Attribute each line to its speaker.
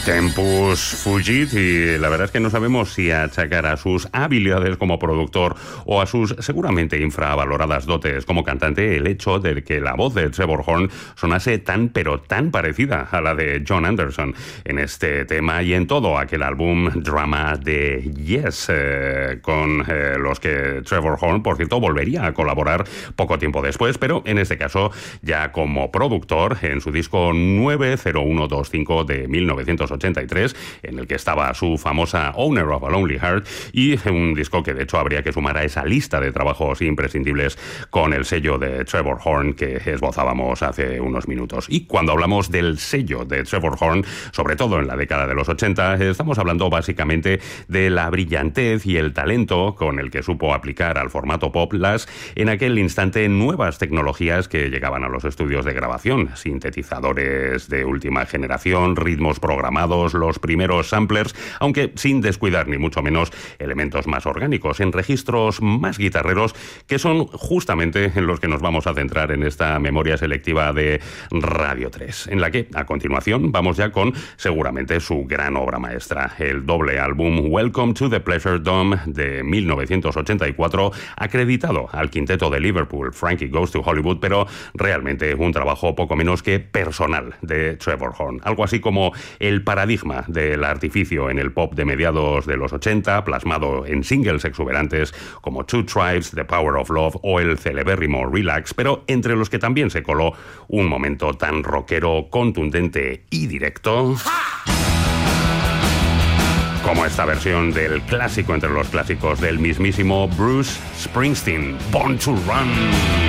Speaker 1: Tempus fugit, y la verdad es que no sabemos si achacar a sus habilidades como productor o a sus seguramente infravaloradas dotes como cantante el hecho de que la voz de Trevor Horn sonase tan pero tan parecida a la de Jon Anderson en este tema y en todo aquel álbum Drama de Yes, con los que Trevor Horn, por cierto, volvería a colaborar poco tiempo después, pero en este caso ya como productor en su disco 90125 de 1983, en el que estaba su famosa Owner of a Lonely Heart, y un disco que de hecho habría que sumar a esa lista de trabajos imprescindibles con el sello de Trevor Horn que esbozábamos hace unos minutos. Y cuando hablamos del sello de Trevor Horn, sobre todo en la década de los 80, estamos hablando básicamente de la brillantez y el talento con el que supo aplicar al formato pop las, en aquel instante, nuevas tecnologías que llegaban a los estudios de grabación: sintetizadores de última generación, ritmos programados, los primeros samplers, aunque sin descuidar ni mucho menos elementos más orgánicos, en registros más guitarreros, que son justamente en los que nos vamos a centrar en esta memoria selectiva de Radio 3, en la que a continuación vamos ya con seguramente su gran obra maestra, el doble álbum Welcome to the Pleasure Dome de 1984, acreditado al quinteto de Liverpool Frankie Goes to Hollywood, pero realmente un trabajo poco menos que personal de Trevor Horn, algo así como el paradigma del artificio en el pop de mediados de los 80, plasmado en singles exuberantes como Two Tribes, The Power of Love o el celebérrimo Relax, pero entre los que también se coló un momento tan rockero, contundente y directo como esta versión del clásico entre los clásicos del mismísimo Bruce Springsteen, Born to Run.